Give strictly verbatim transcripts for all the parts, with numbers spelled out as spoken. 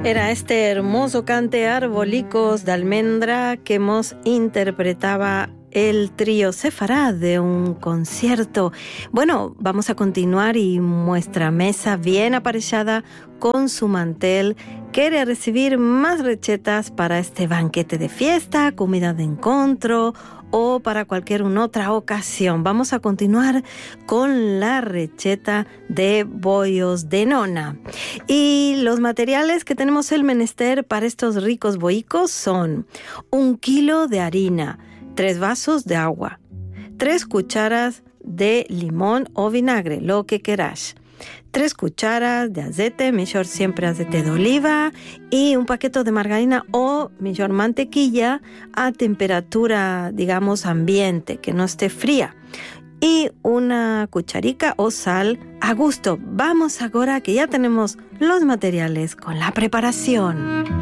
Era este hermoso cante Arbolicos de Almendra que nos interpretaba el trío Sefarad de un concierto. Bueno, vamos a continuar y nuestra mesa bien aparejada con su mantel quiere recibir más recetas para este banquete de fiesta, comida de encuentro o para cualquier otra ocasión. Vamos a continuar con la receta de bollos de nona. Y los materiales que tenemos el menester para estos ricos boicos son un kilo de harina, tres vasos de agua, tres cucharas de limón o vinagre, lo que queráis, tres cucharas de aceite, mejor siempre aceite de oliva, y un paquete de margarina o mejor mantequilla a temperatura, digamos, ambiente, que no esté fría. Y una cucharica o sal a gusto. Vamos ahora que ya tenemos los materiales con la preparación.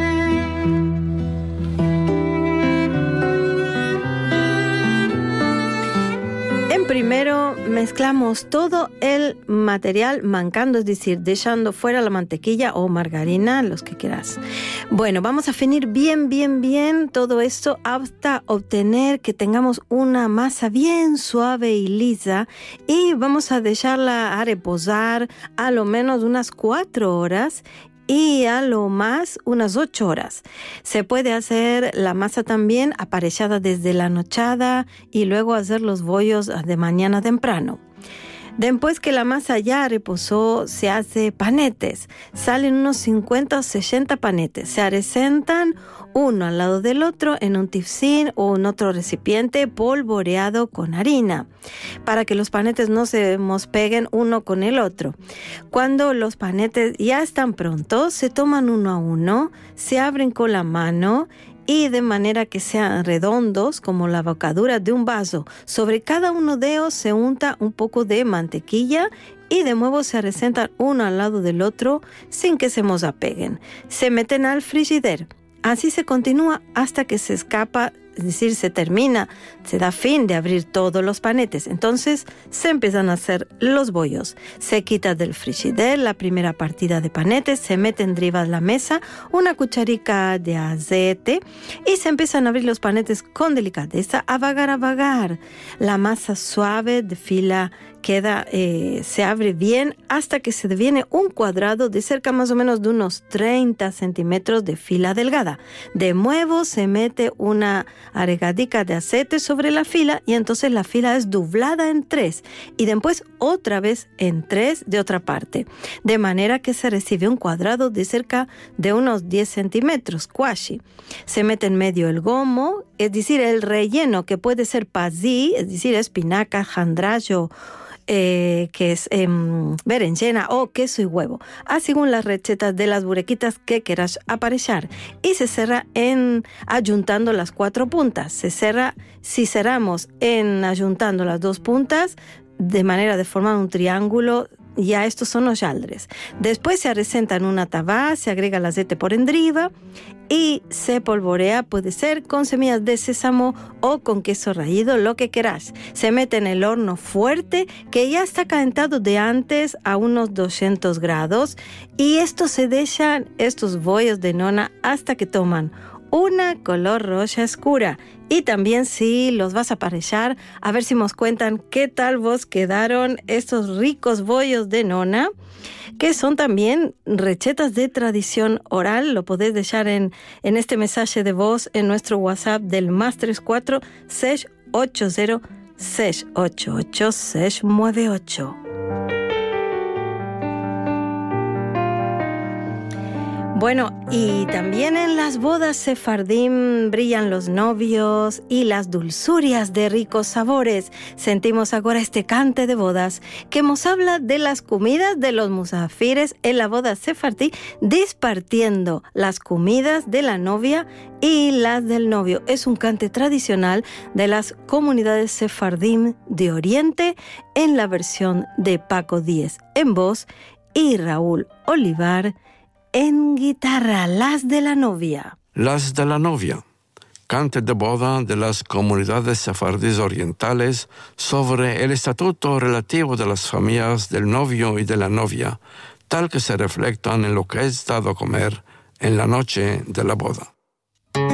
Primero mezclamos todo el material mancando, es decir, dejando fuera la mantequilla o margarina, los que quieras. Bueno, vamos a finir bien, bien, bien todo esto hasta obtener que tengamos una masa bien suave y lisa, y vamos a dejarla a reposar a lo menos unas cuatro horas y a lo más unas ocho horas. Se puede hacer la masa también aparejada desde la nochada y luego hacer los bollos de mañana temprano. Después que la masa ya reposó, se hace panetes. Salen unos cincuenta o sesenta panetes. Se arecentan uno al lado del otro en un tifcín o en otro recipiente polvoreado con harina, para que los panetes no se mospeguen uno con el otro. Cuando los panetes ya están prontos, se toman uno a uno, se abren con la mano y de manera que sean redondos como la bocadura de un vaso. Sobre cada uno de ellos se unta un poco de mantequilla y de nuevo se arecentan uno al lado del otro sin que se mosapeguen. Se meten al frigider. Así se continúa hasta que se escapa, es decir, se termina, se da fin de abrir todos los panetes. Entonces se empiezan a hacer los bollos. Se quita del frigider la primera partida de panetes, se mete en arriba de la mesa una cucharica de aceite y se empiezan a abrir los panetes con delicadeza, a vagar, a vagar. La masa suave de fila queda, eh, se abre bien hasta que se deviene un cuadrado de cerca más o menos de unos treinta centímetros de fila delgada. De nuevo se mete una aregadica de aceite sobre la fila y entonces la fila es doblada en tres y después otra vez en tres de otra parte, de manera que se recibe un cuadrado de cerca de unos diez centímetros, quasi. Se mete en medio el gomo, es decir, el relleno, que puede ser pasí, es decir, espinaca, jandrallo, Eh, que es eh, berenjena o queso y huevo, así según las recetas de las burequitas que quieras aparechar, y se cierra en ayuntando las cuatro puntas. Se cierra, si cerramos en ayuntando las dos puntas de manera de formar un triángulo, ya estos son los yaldres. Después se arecenta en una tabá, se agrega el aceite por endriba y se polvorea, puede ser con semillas de sésamo o con queso raído, lo que quieras. Se mete en el horno fuerte que ya está calentado de antes a unos doscientos grados, y estos se dejan, estos bollos de nona, hasta que toman una color roja oscura. Y también si los vas a aparechar, a ver si nos cuentan qué tal vos quedaron estos ricos bollos de nona, que son también recetas de tradición oral. Lo podés dejar en, en este mensaje de voz en nuestro WhatsApp del más tres cuatro seis ocho cero seis ocho ocho seis nueve ocho. Bueno, y también en las bodas sefardín brillan los novios y las dulzurias de ricos sabores. Sentimos ahora este cante de bodas que nos habla de las comidas de los musafires en la boda sefardí, dispartiendo las comidas de la novia y las del novio. Es un cante tradicional de las comunidades sefardín de Oriente en la versión de Paco Díez en voz y Raúl Olivar en guitarra. Las de la novia. Las de la novia. Cante de boda de las comunidades sefardíes orientales sobre el estatuto relativo de las familias del novio y de la novia, tal que se reflejan en lo que es dado a comer en la noche de la boda.